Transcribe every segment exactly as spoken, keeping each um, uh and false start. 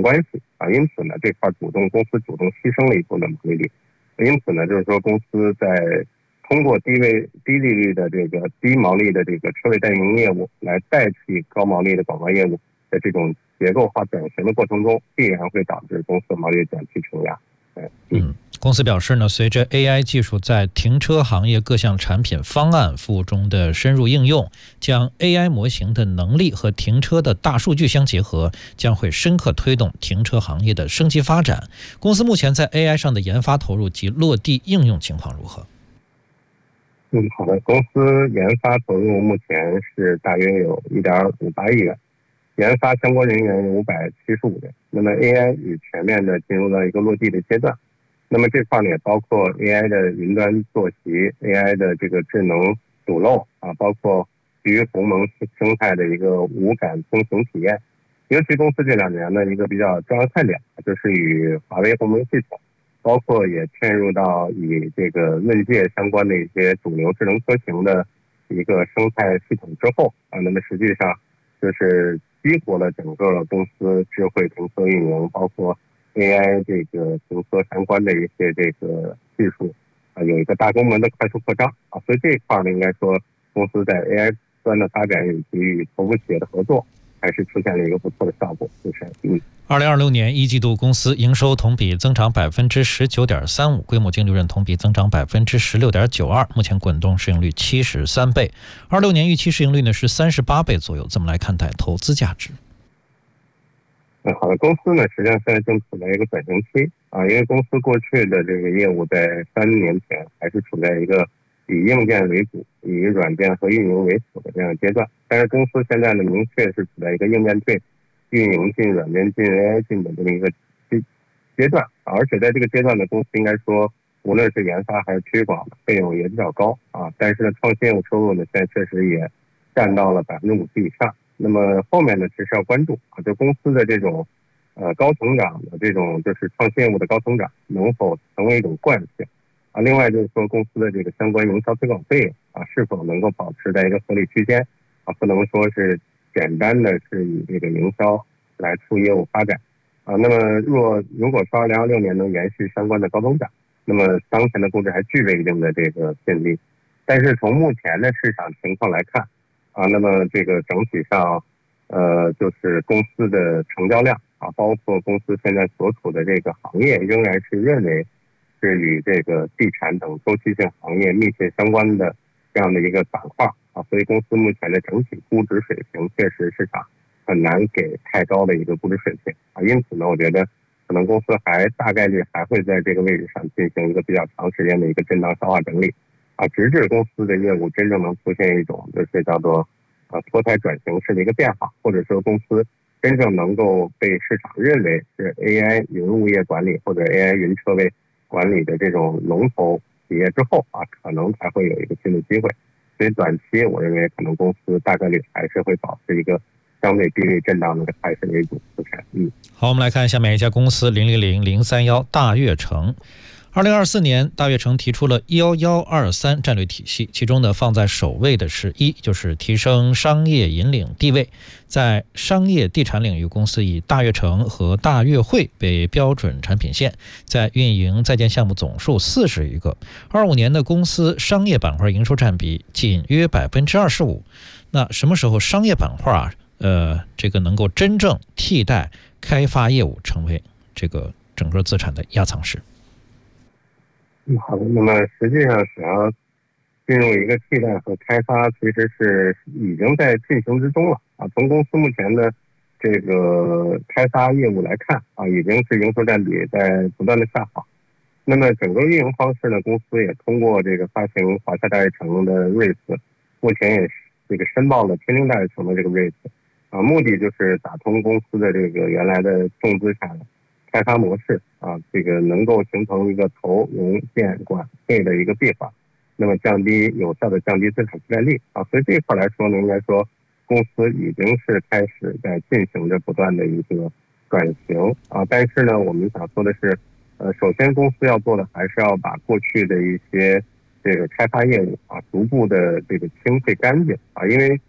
关系啊，因此呢，这块主动公司主动牺牲了一部分毛利率，因此呢，就是说公司在通过低位低利率的这个低毛利的这个车位代运营业务来代替高毛利的广告业务的这种结构化转型的过程中，必然会导致公司毛利短期承压。 嗯，公司表示呢，随着 A I 技术在停车行业各项产品方案服务中的深入应用，将 A I 模型的能力和停车的大数据相结合，将会深刻推动停车行业的升级发展。公司目前在 A I 上的研发投入及落地应用情况如何？ 嗯，好的。公司研发投入目前是大约有一点五八亿元，研发相关人员有五百七十五人。那么 A I 已全面的进入到一个落地的阶段。那么这块呢，也包括 A I 的云端坐席、A I 的这个智能堵漏啊，包括基于鸿蒙生态的一个无感通行体验。尤其公司这两年呢，一个比较重要看点就是与华为鸿蒙系统，包括也嵌入到与这个问界相关的一些主流智能车型的一个生态系统之后啊，那么实际上就是激活了整个公司智慧停车运营，包括 A I 这个停车相关的一些这个技术啊，有一个大规模的快速扩张啊，所以这一块呢，应该说公司在 A I 端的发展以及与头部企业的合作，还是出现了一个不错的效果。就是嗯。 二零二六年一季度，公司营收同比增长百分之十九点三五，规模净利润同比增长百分之十六点九二，目前滚动市盈率七十三倍。二六年预期市盈率呢是三十八倍左右，怎么来看待投资价值？ 嗯，好的。公司呢，实际上现在正处在一个转型期啊，因为公司过去的这个业务在三年前还是处在一个以硬件为主、以软件和运营为辅的这样阶段，但是公司现在呢，明确是处在一个硬件对运营进、软件进、A I 进的这么一个阶段，而且在这个阶段呢，公司应该说，无论是研发还是推广，费用也比较高啊。但是呢，创新业务收入呢，现在确实也占到了百分之五十以上。那么后面呢，其实要关注啊，就公司的这种呃高成长的这种就是创新业务的高成长能否成为一种惯性啊？另外就是说，公司的这个相关营销推广费用啊，是否能够保持在一个合理区间啊？不能说是简单的是以这个营销来促业务发展啊。那么若如果说二零二六年能延续相关的高增长，那么当前的估值还具备一定的这个吸引力。但是从目前的市场情况来看啊，那么这个整体上呃就是公司的成交量啊，包括公司现在所处的这个行业，仍然是认为是与这个地产等周期性行业密切相关的这样的一个板块啊，所以公司目前的整体估值水平确实市场很难给太高的一个估值水平啊，因此呢，我觉得可能公司还大概率还会在这个位置上进行一个比较长时间的一个震荡消化整理啊，直至公司的业务真正能出现一种就是叫做呃脱胎转型式的一个变化，或者说公司真正能够被市场认为是 A I 云物业管理或者 A I 云车位管理的这种龙头企业之后啊，可能才会有一个新的机会。所以短期我认为可能公司大概率还是会保持一个相对低位震荡的态势为主。嗯， 好，我们来看下面一家公司零零零零三一大悦城。二零二四年，大悦城提出了一一二三战略体系，其中呢放在首位的是一，就是提升商业引领地位。在商业地产领域，公司以大悦城和大悦汇为标准产品线，在运营在建项目总数四十余个。二五年的公司商业板块营收占比仅约百分之二十五。那什么时候商业板块啊，呃，这个能够真正替代开发业务，成为这个整个资产的压舱石？ 嗯，好的。那么实际上想要进入一个替代和开发，其实是已经在进行之中了啊。从公司目前的这个开发业务来看啊，已经是营收占比在不断的下滑。那么整个运营方式呢，公司也通过这个发行华夏大悦城的 R E I T， 目前也这个申报了天津大悦城的这个 R E I T 啊，目的就是打通公司的这个原来的重资产开发模式啊，这个能够形成一个投融建管配的一个闭环，那么降低有效的降低资产负债率啊，所以这一块来说呢，应该说公司已经是开始在进行着不断的一个转型啊，但是呢，我们想说的是，呃，首先公司要做的还是要把过去的一些这个开发业务啊，逐步的这个清退干净啊，因为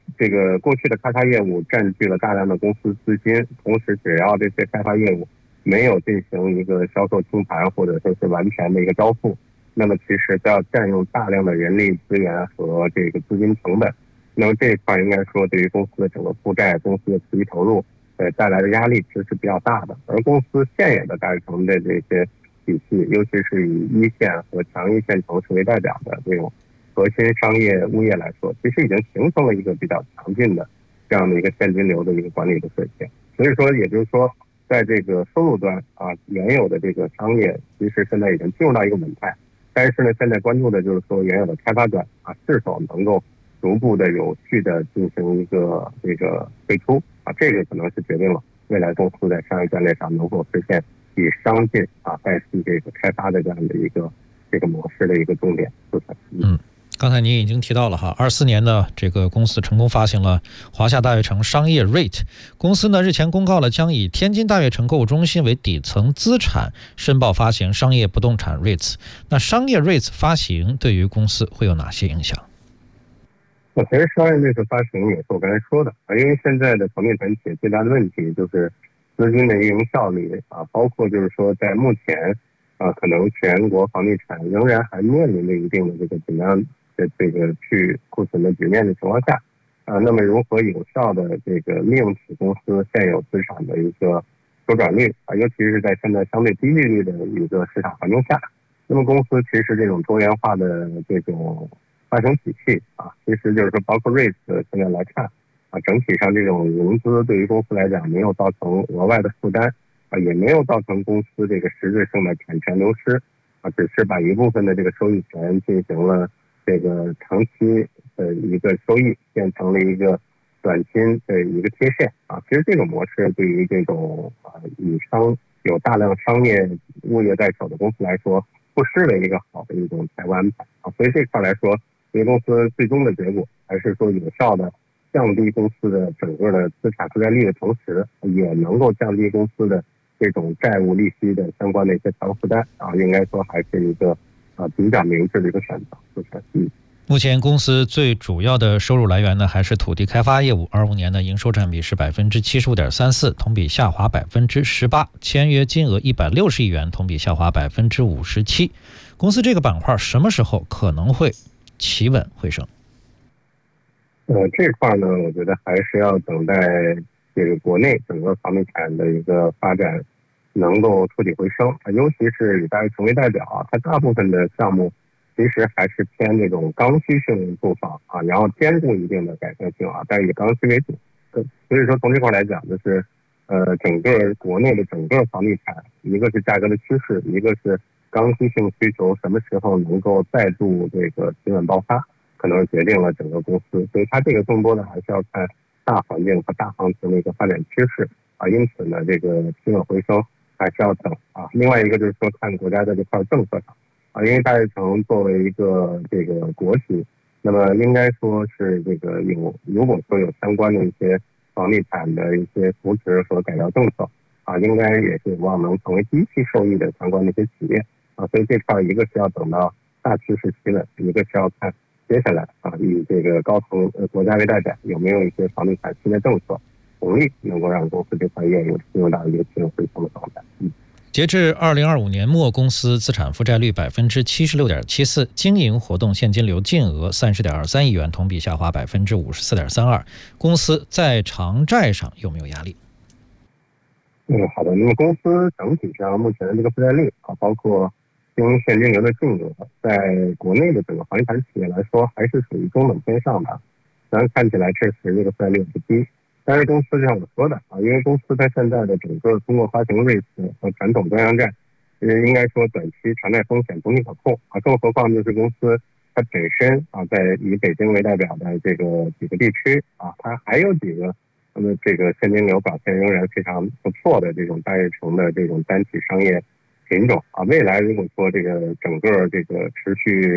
这个过去的开发业务占据了大量的公司资金，同时只要这些开发业务没有进行一个销售清盘或者说是完全的一个交付，那么其实都要占用大量的人力资源和这个资金成本。那么这一块应该说对于公司的整个负债、公司的资金投入呃带来的压力其实是比较大的。而公司现有的大悦城的这些体系，尤其是以一线和强一线城市为代表的这种核心商业物业来说，其实已经形成了一个比较强劲的这样的一个现金流的一个管理的水平。所以说，也就是说，在这个收入端啊，原有的这个商业其实现在已经进入到一个稳态。但是呢，现在关注的就是说，原有的开发端啊，是否能够逐步的、有序的进行一个这个退出啊，这个可能是决定了未来公司在商业战略上能否实现以商进啊代替这个开发的这样的一个这个模式的一个重点。 嗯，刚才您已经提到了哈，二四年呢，这个公司成功发行了华夏大悦城商业 REIT。公司呢日前公告了将以天津大悦城购物中心为底层资产，申报发行商业不动产 REITs。那商业 REITs 发行对于公司会有哪些影响？ 我其实商业 REIT 发行也是我刚才说的啊，因为现在的房地产企业最大的问题就是资金的运营效率啊，包括就是说在目前啊，可能全国房地产仍然还面临着一定的这个怎么样的这个去库存的局面的情况下啊，那么如何有效的这个利用起公司现有资产的一个周转率啊，尤其是在现在相对低利率的一个市场环境下，那么公司其实这种多元化的这种发行体系啊，其实就是说包括 REITs 现在来看啊，整体上这种融资对于公司来讲没有造成额外的负担啊，也没有造成公司这个实质性的产权流失啊，只是把一部分的这个收益权进行了这个长期的一个收益变成了一个短期的一个贴现啊。其实这种模式对于这种啊以商有大量商业物业在手的公司来说，不失为一个好的一种财务安排啊。所以这块来说，对公司最终的结果还是说有效的降低公司的整个的资产负债率的同时，也能够降低公司的这种债务利息的相关的一些财务负担啊，应该说还是一个啊比较明智的一个选择。就是嗯。 目前公司最主要的收入来源呢，还是土地开发业务。二五年的营收占比是百分之七十五点三四，同比下滑百分之十八，签约金额一百六十亿元，同比下滑百分之五十七。公司这个板块什么时候可能会企稳回升？ 呃，这块呢，我觉得还是要等待这个国内整个房地产的一个发展能够触底回升，尤其是以大悦城为代表啊，它大部分的项目其实还是偏这种刚需性住房啊，然后兼顾一定的改善性啊，但以刚需为主。所以说从这块来讲，就是呃，整个国内的整个房地产，一个是价格的趋势，一个是刚需性需求什么时候能够再度这个企稳爆发，可能决定了整个公司。所以它这个更多的还是要看大环境和大行情的一个发展趋势啊，因此呢，这个企稳回升还是要等啊。另外一个就是说看国家在这块政策上。啊，因为大悦城作为一个这个国企，那么应该说是这个有，如果说有相关的一些房地产的一些扶持和改造政策啊，应该也是有望能成为第一批受益的相关的一些企业啊。所以这块一个是要等到大趋势企稳，一个是要看接下来啊以这个高层呃国家为代表有没有一些房地产新的政策红利能够让公司这块业务进入到一个企稳回升的状态。嗯。 截至二零二五年末，公司资产负债率百分之七十六点七四，经营活动现金流净额三十点二三亿元，同比下滑百分之五十四点三二。公司在偿债上有没有压力？ 嗯，好的。那么公司整体上目前的这个负债率啊，包括经营现金流的净额，在国内的整个房地产企业来说，还是属于中等偏上的。当然看起来确实这个负债率不低。但是公司就像我说的啊，因为公司它现在的整个通过发行 REITs 和传统专项债，呃，应该说短期偿债风险总体可控啊。更何况就是公司它本身啊，在以北京为代表的这个几个地区啊，它还有几个那么这个现金流表现仍然非常不错的这种大悦城的这种单体商业品种啊。未来如果说这个整个这个持续